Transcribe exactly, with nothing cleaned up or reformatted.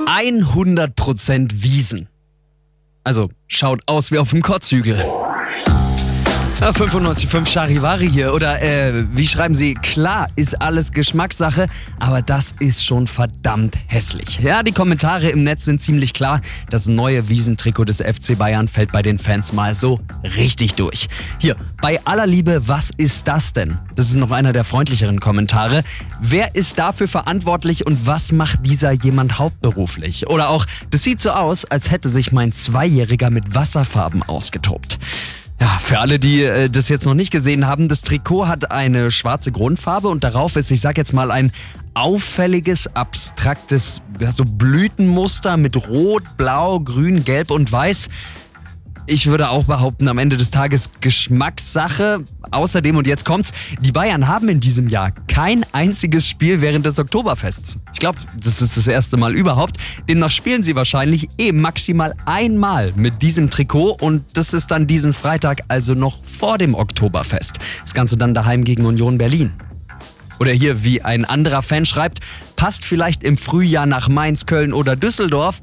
hundert Prozent Wiesn. Also, schaut aus wie auf dem Kotzhügel. Ja, fünfundneunzig Komma fünf Charivari hier. Oder, äh, wie schreiben Sie? Klar ist alles Geschmackssache, aber das ist schon verdammt hässlich. Ja, die Kommentare im Netz sind ziemlich klar. Das neue Wiesn-Trikot des F C Bayern fällt bei den Fans mal so richtig durch. Hier, bei aller Liebe, was ist das denn? Das ist noch einer der freundlicheren Kommentare. Wer ist dafür verantwortlich und was macht dieser jemand hauptberuflich? Oder auch, das sieht so aus, als hätte sich mein Zweijähriger mit Wasserfarben ausgetobt. Ja, für alle, die äh, das jetzt noch nicht gesehen haben, das Trikot hat eine schwarze Grundfarbe und darauf ist, ich sag jetzt mal, ein auffälliges, abstraktes ja, so Blütenmuster mit Rot, Blau, Grün, Gelb und Weiß. Ich würde auch behaupten, am Ende des Tages Geschmackssache. Außerdem, und jetzt kommt's, die Bayern haben in diesem Jahr kein einziges Spiel während des Oktoberfests. Ich glaube, das ist das erste Mal überhaupt. Demnach spielen sie wahrscheinlich eh maximal einmal mit diesem Trikot und das ist dann diesen Freitag, also noch vor dem Oktoberfest. Das Ganze dann daheim gegen Union Berlin. Oder hier, wie ein anderer Fan schreibt, passt vielleicht im Frühjahr nach Mainz, Köln oder Düsseldorf,